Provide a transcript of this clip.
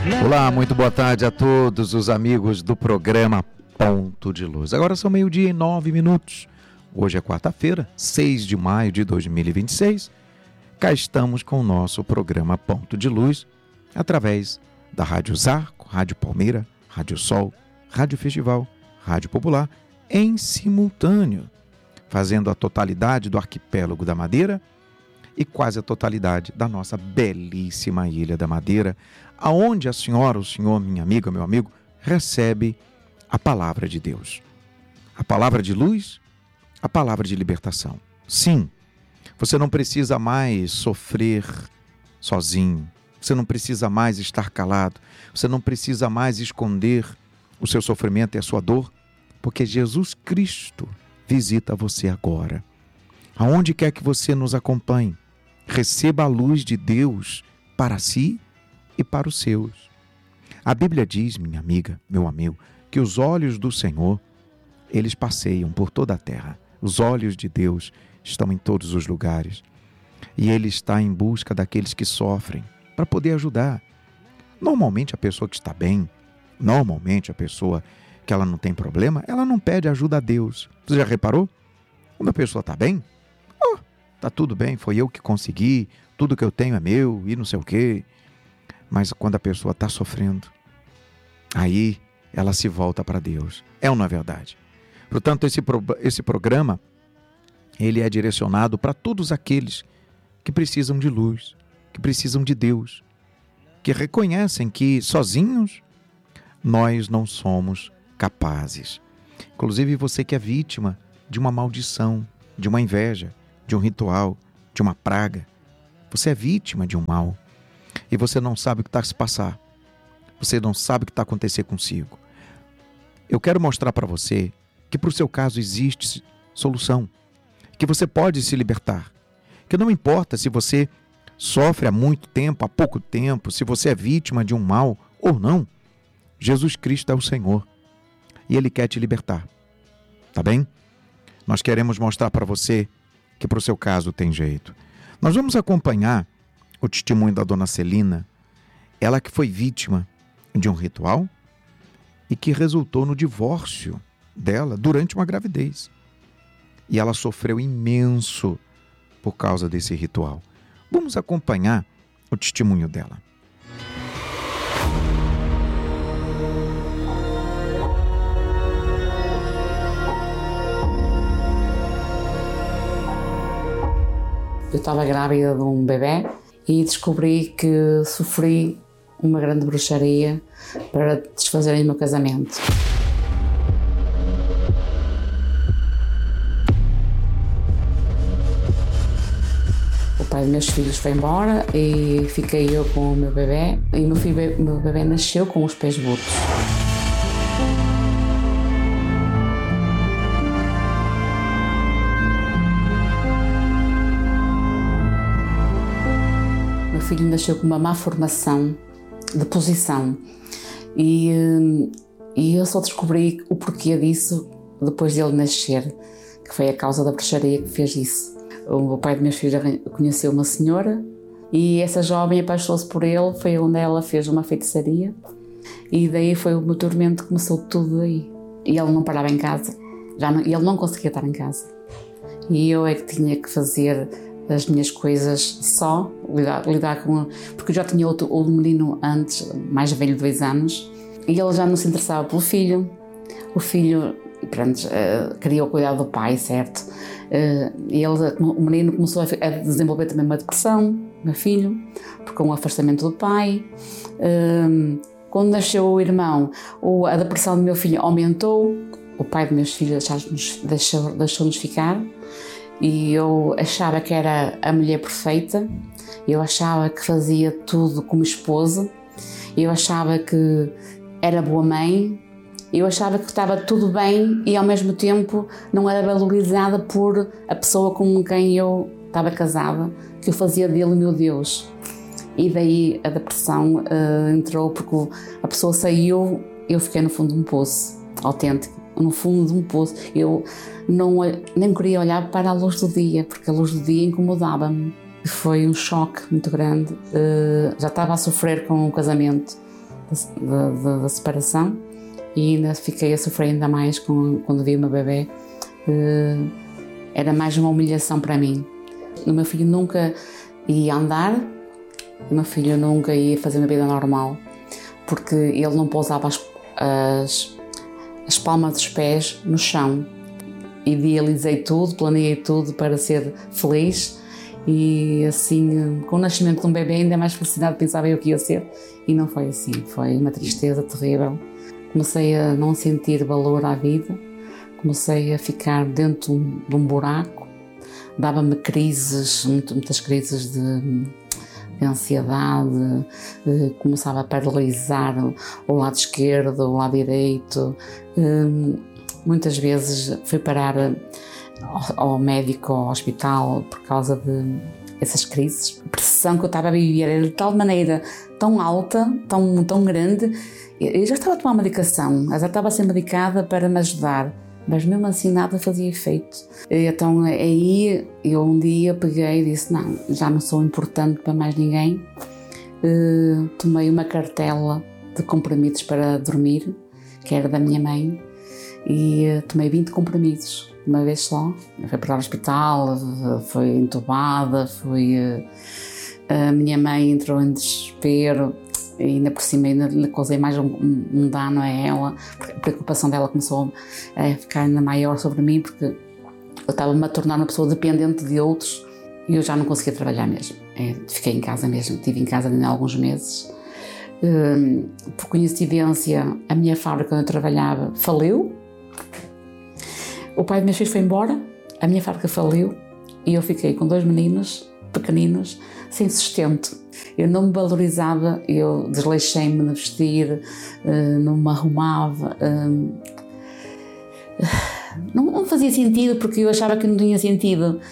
Olá, muito boa tarde a todos os amigos do programa Ponto de Luz. Agora são 12:09. Hoje é quarta-feira, 6 de maio de 2026. Cá estamos com o nosso programa Ponto de Luz, através da Rádio Zarco, Rádio Palmeira, Rádio Sol, Rádio Festival, Rádio Popular, em simultâneo, fazendo a totalidade do arquipélago da Madeira e quase a totalidade da nossa belíssima Ilha da Madeira, aonde a senhora, o senhor, minha amiga, meu amigo, recebe a palavra de Deus. A palavra de luz, a palavra de libertação. Sim, você não precisa mais sofrer sozinho, você não precisa mais estar calado, você não precisa mais esconder o seu sofrimento e a sua dor, porque Jesus Cristo visita você agora. Aonde quer que você nos acompanhe, receba a luz de Deus para si e para os seus. A Bíblia diz, minha amiga, meu amigo, que os olhos do Senhor, eles passeiam por toda a terra. Os olhos de Deus estão em todos os lugares. E Ele está em busca daqueles que sofrem, para poder ajudar. Normalmente a pessoa que está bem, normalmente a pessoa que ela não tem problema, ela não pede ajuda a Deus. Você já reparou? Quando a pessoa está bem, está tudo bem, foi eu que consegui, tudo que eu tenho é meu e não sei o quê. Mas quando a pessoa está sofrendo, aí ela se volta para Deus. É ou não é verdade? Portanto, esse programa, ele é direcionado para todos aqueles que precisam de luz, que precisam de Deus, que reconhecem que sozinhos nós não somos capazes. Inclusive você que é vítima de uma maldição, de uma inveja, de um ritual, de uma praga. Você é vítima de um mal e você não sabe o que está a se passar. Você não sabe o que está a acontecer consigo. Eu quero mostrar para você que para o seu caso existe solução, que você pode se libertar, que não importa se você sofre há muito tempo, há pouco tempo, se você é vítima de um mal ou não, Jesus Cristo é o Senhor e Ele quer te libertar, tá bem? Nós queremos mostrar para você que para o seu caso tem jeito. Nós vamos acompanhar o testemunho da dona Celina, ela que foi vítima de um ritual e que resultou no divórcio dela durante uma gravidez. E ela sofreu imenso por causa desse ritual. Vamos acompanhar o testemunho dela. Eu estava grávida de um bebê e descobri que sofri uma grande bruxaria para desfazerem o meu casamento. O pai dos meus filhos foi embora e fiquei eu com o meu bebê. E o meu bebê nasceu com os pés brutos. O meu filho nasceu com uma má formação de posição e eu só descobri o porquê disso depois de ele nascer, que foi a causa da bruxaria que fez isso. O pai dos meus filhos conheceu uma senhora e essa jovem apaixonou-se por ele, foi onde ela fez uma feitiçaria e daí foi o meu tormento, começou tudo daí. E ele não parava em casa, ele não conseguia estar em casa. E eu é que tinha que fazer as minhas coisas só, lidar com... Porque eu já tinha outro menino antes, mais velho de 2 anos, e ele já não se interessava pelo filho. O filho, pronto, queria o cuidado do pai, certo? O menino começou a desenvolver também uma depressão, meu filho, porque com o afastamento do pai. Quando nasceu o irmão, a depressão do meu filho aumentou, o pai dos meus filhos deixou-nos ficar. E eu achava que era a mulher perfeita, eu achava que fazia tudo como esposa, eu achava que era boa mãe, eu achava que estava tudo bem e ao mesmo tempo não era valorizada por a pessoa com quem eu estava casada, que eu fazia dele o meu Deus. E daí a depressão entrou porque a pessoa saiu, eu fiquei no fundo de um poço, autêntico, no fundo de um poço. Eu nem queria olhar para a luz do dia, porque a luz do dia incomodava-me. Foi um choque muito grande. Já estava a sofrer com o casamento da separação, e ainda fiquei a sofrer ainda mais quando vi o meu bebê. Era mais uma humilhação para mim. O meu filho nunca ia andar, o meu filho nunca ia fazer uma vida normal, porque ele não pousava as palmas dos pés no chão. Idealizei tudo, planeei tudo para ser feliz, e assim, com o nascimento de um bebê ainda mais felicidade, pensava eu que ia ser, e não foi assim. Foi uma tristeza terrível. Comecei a não sentir valor à vida, comecei a ficar dentro de um buraco, dava-me crises, muitas crises de ansiedade, começava a paralisar o lado esquerdo, o lado direito. Muitas vezes fui parar ao médico, ao hospital, por causa de essas crises. A pressão que eu estava a viver era de tal maneira, tão alta, tão grande. Eu já estava a tomar medicação, já estava a ser medicada para me ajudar, mas mesmo assim nada fazia efeito. Então aí eu um dia peguei e disse: não, já não sou importante para mais ninguém. Tomei uma cartela de comprimidos para dormir, que era da minha mãe, e tomei 20 comprimidos de uma vez só. Fui para o hospital, fui entubada, a minha mãe entrou em desespero, e ainda por cima ainda lhe causei mais um dano a ela, porque a preocupação dela começou a ficar ainda maior sobre mim, porque eu estava-me a tornar uma pessoa dependente de outros e eu já não conseguia trabalhar mesmo. Fiquei em casa mesmo, estive em casa ainda há alguns meses. Por coincidência, a minha fábrica onde eu trabalhava faliu, o pai dos meus filhos foi embora, a minha fábrica faliu e eu fiquei com 2 meninos pequeninos, sem sustento. Eu não me valorizava, eu desleixei-me de vestir, não me arrumava, não fazia sentido, porque eu achava que não tinha sentido.